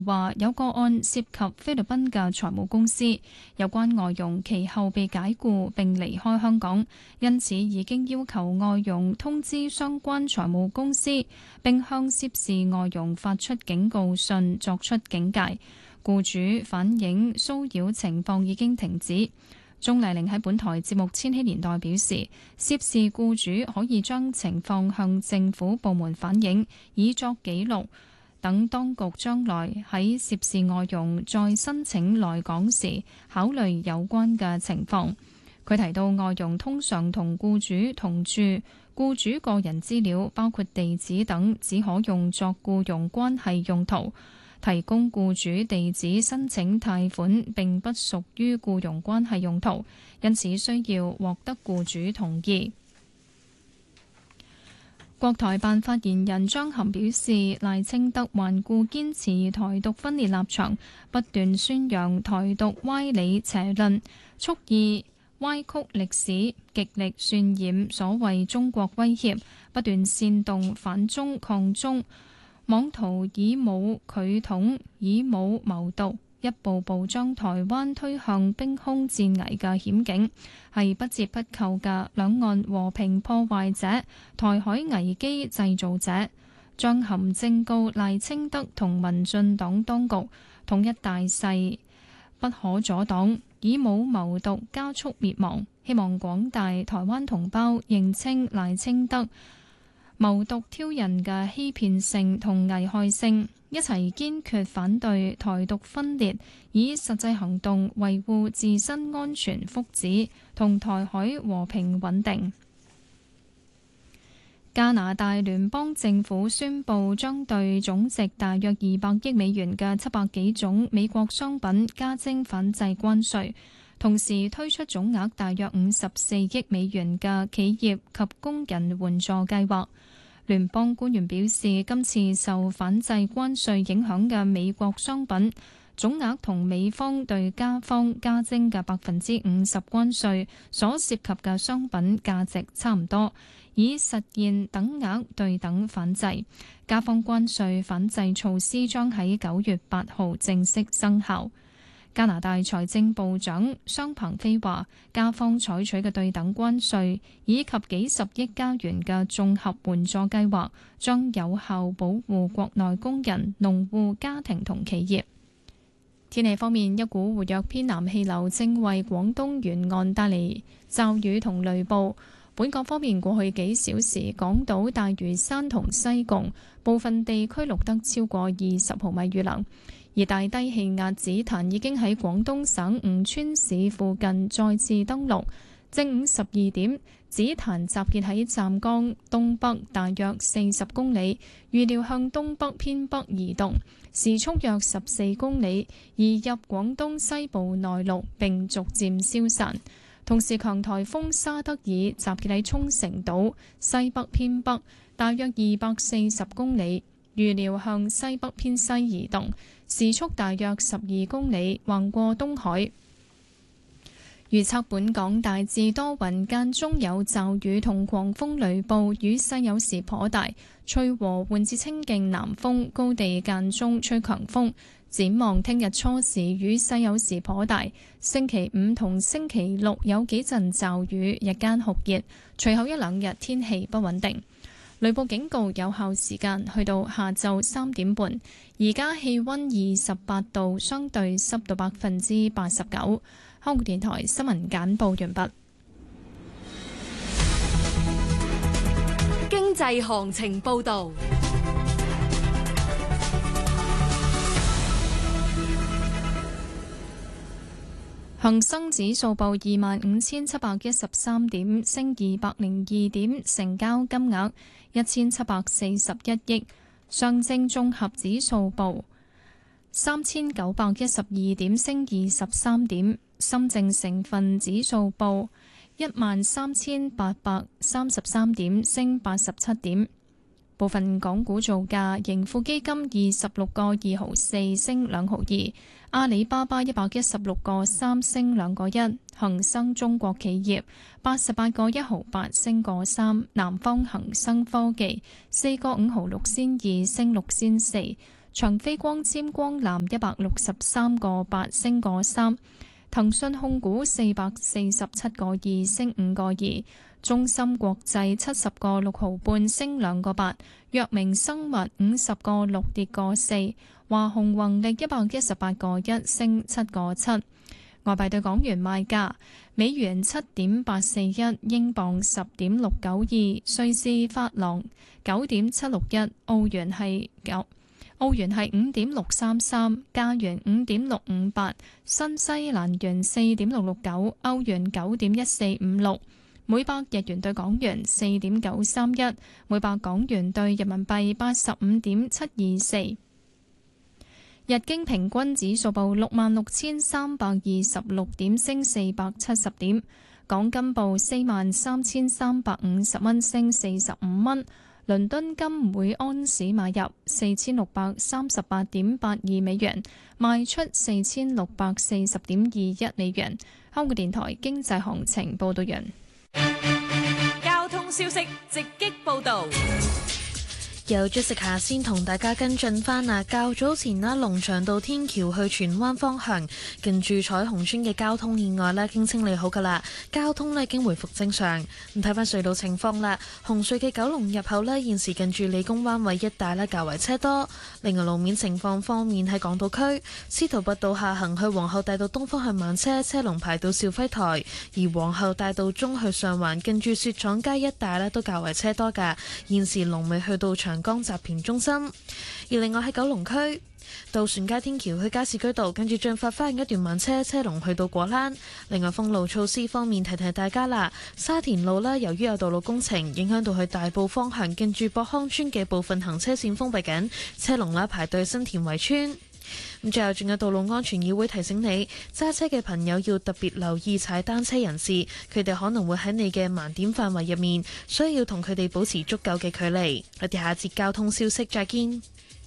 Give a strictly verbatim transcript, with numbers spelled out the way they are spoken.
話有個案涉及菲律賓嘅財務公司，有關外傭其後被解僱並離開香港，因此已經要求外傭通知相關財務公司，並向涉事外傭發出警告信，作出警戒。僱主反映騷擾情況已經停止。鍾麗玲喺本台節目《千禧年代》表示，涉事僱主可以將情況向政府部門反映，以作記錄。等當局將來喺涉事外傭再申請來港時，考慮有關嘅情況。佢提到，外傭通常同僱主同住，僱主個人資料包括地址等，只可用作僱傭關係用途。提供僱主地址申請貸款並不屬於僱傭關係用途，因此需要獲得僱主同意。國台辦發言人張含表示，賴清德頑固堅持台獨分裂立場，不斷宣揚台獨歪理邪論，蓄意歪曲歷史，極力渲染所謂中國威脅，不斷煽動反中抗中，妄圖以武拒統，以武謀獨，一步步將台灣推向兵凶戰危嘅險境，係不折不扣嘅兩岸和平破壞者、台海危機製造者。張含正告賴清德同民進黨當局，統一大勢不可阻擋，以武謀獨加速滅亡。希望廣大台灣同胞認清賴清德謀獨挑釁嘅欺騙性同危害性，一齊堅決反對台獨分裂，以實際行動維護自身安全福祉同台海和平穩定。加拿大聯邦政府宣布將對總值大約二百億美元嘅七百幾種美國商品加徵反制關稅，同時推出總額大約五十四億美元嘅企業及工人援助計劃。聯邦官員表示，今次受反制關稅影響嘅美國商品總額同美方對加方加徵嘅百分之五十關稅所涉及嘅商品價值差唔多，以實現等額對等反制。加方關稅反制措施將喺九月八號正式生效。加拿大財政部長商鵬飛話，加方採取嘅對等關稅以及幾十億加元嘅綜合援助計劃，將有效保護國內工人、農戶、家庭同企業。天氣方面，一股活躍偏南氣流正為廣東沿岸帶嚟驟雨同雷暴。本港方面，過去幾小時，港島、大嶼山同西貢部分地區錄得超過二十毫米雨量。而大低氣壓紫檀已經喺廣東省吳川市附近再次登陸。正午十二點，紫檀集結喺湛江東北大約四十公里，預料向東北偏北移動，時速約十四公里，移入廣東西部內陸並逐漸消散。同時，強颱風沙德爾集結喺沖繩島西北偏北大約二百四十公里，預料向西北偏西移動，時速大約十二公里，橫過東海。預測本港大致多雲，間中有驟雨同狂風雷暴，雨勢有時頗大，吹和緩至清勁南風，高地間中吹強風。展望聽日初時雨勢有時頗大，星期五同星期六有幾陣驟雨，日間酷熱，隨後一兩日天氣不穩定。雷暴警告有效時間去到下晝三點半。而家氣溫二十八度，相對濕度百分之八十九。香港電台新聞簡報完畢。 經濟行情報道。 恒生指數報二萬五千七百一十三點，升二百零二點，成交金額一千七百四十一億。上證綜合指數報三千九百一十二點，升二十三點。深證成分指數報一萬三千八百三十三點，升八十七點。部分港股造價：盈富基金二十六個二毫四升兩毫二，阿里巴巴一百一十六個三升兩個一，恒生中國企業八十八個一毫八升個三，南方恒生科技四個五毫六仙二升六仙四， 長飛光纖光纜一百六十三個八升個三，騰訊控股四百四十七個二升五個二，中芯國際七十個六毫半升兩個八，藥明生物五十個六跌個四，華虹宏力一百一十八個一升七個七。外幣對港元賣價：美元七點八四一，英鎊十點六九二，瑞士法郎九點七六一，澳元係九，澳元係五點六三三，加元五點六五八，新西蘭元四點六六九，歐元九點一四五六，每百日元對港元四點九三一，每百港元對人民幣八十五點七二四。日經平均指數報六萬六千三百二十六點，升四百七十點。港金報四萬三千三百五十蚊，升四十五蚊。倫敦金每安士買入四千六百三十八點八二美元，賣出四千六百四十點二一美元。香港電台經濟行情報道完。 交通消息直擊報道。 有 Jessica 先同大家跟進返啊，較早前啦，龍翔道天橋去荃灣方向近住彩虹村嘅交通意外咧，已經清理好噶啦，交通咧已經回復正常。咁睇翻隧道情況啦，紅隧嘅九龍入口咧，現時近住理工灣位一帶咧較為車多。另外路面情況方面，喺港島區司徒拔道下行去皇后大道東方向慢車，車龍排到肇輝台；而皇后大道中去上環近住雪廠街一帶咧都較為車多噶，現時龍尾去到長江集團中心。而另外喺九龍區渡船街天橋去加士居道，跟住進發花園一段慢車，車龍去到果欄。另外封路措施方面，提提大家啦，沙田路啦，由於有道路工程，影響到去大埔方向近住博康村嘅部分行車線封閉緊，車龍啦排隊新田圍村。咁最後仲有道路安全議會提醒你，揸車嘅朋友要特別留意踩單車人士，佢哋可能會喺你嘅盲點範圍入面，需要同佢哋保持足夠嘅距離。我哋下節交通消息再見。